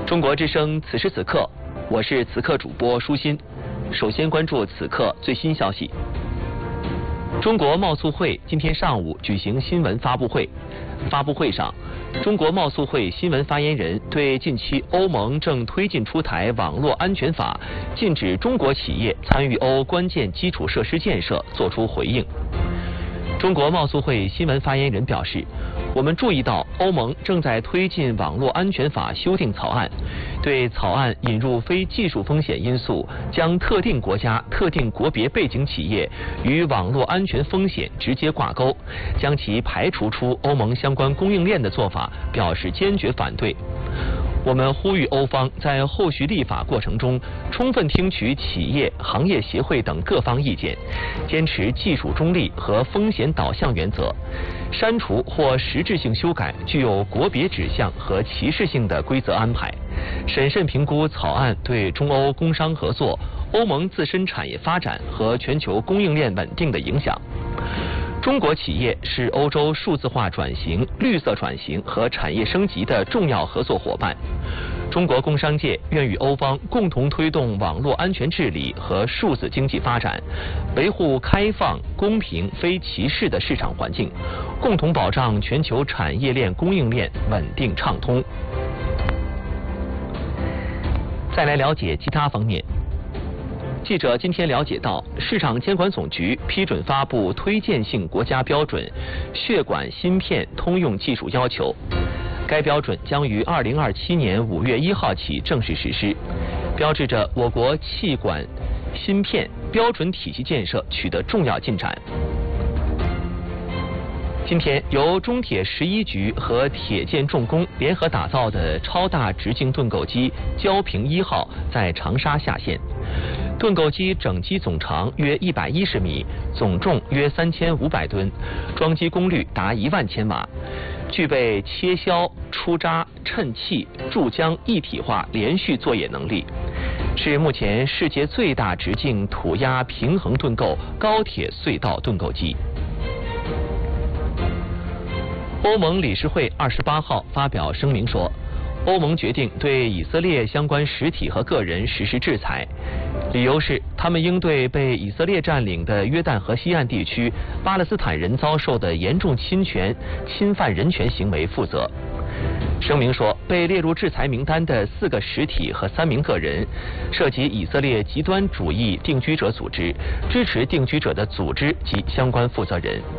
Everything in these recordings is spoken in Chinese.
中国之声此时此刻，我是此刻主播舒心。首先关注此刻最新消息。中国贸促会今天上午举行新闻发布会，发布会上，中国贸促会新闻发言人对近期欧盟正推进出台网络安全法，禁止中国企业参与欧关键基础设施建设作出回应。中国贸促会新闻发言人表示，我们注意到欧盟正在推进网络安全法修订草案，对草案引入非技术风险因素，将特定国家、特定国别背景企业与网络安全风险直接挂钩，将其排除出欧盟相关供应链的做法，表示坚决反对。我们呼吁欧方在后续立法过程中，充分听取企业、行业协会等各方意见，坚持技术中立和风险导向原则，删除或实质性修改具有国别指向和歧视性的规则安排，审慎评估草案对中欧工商合作、欧盟自身产业发展和全球供应链稳定的影响。中国企业是欧洲数字化转型、绿色转型和产业升级的重要合作伙伴。中国工商界愿与欧方共同推动网络安全治理和数字经济发展，维护开放、公平、非歧视的市场环境，共同保障全球产业链供应链稳定畅通。再来了解其他方面。记者今天了解到，市场监管总局批准发布推荐性国家标准《血管芯片通用技术要求》，该标准将于2027年5月1号起正式实施，标志着我国气管芯片标准体系建设取得重要进展。今天，由中铁11局和铁建重工联合打造的超大直径盾构机焦平1号在长沙下线。盾构机整机总长约110米，总重约3500吨，装机功率达1万千瓦，具备切削、出渣、衬气、注浆一体化连续作业能力，是目前世界最大直径土压平衡盾构高铁隧道盾构机。欧盟理事会28号发表声明说，欧盟决定对以色列相关实体和个人实施制裁，理由是他们应对被以色列占领的约旦河西岸地区巴勒斯坦人遭受的严重侵犯人权行为负责。声明说，被列入制裁名单的4个实体和3名个人涉及以色列极端主义定居者组织、支持定居者的组织及相关负责人。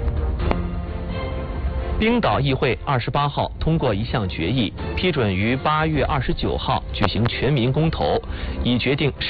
冰岛议会28号通过一项决议，批准于8月29号举行全民公投，以决定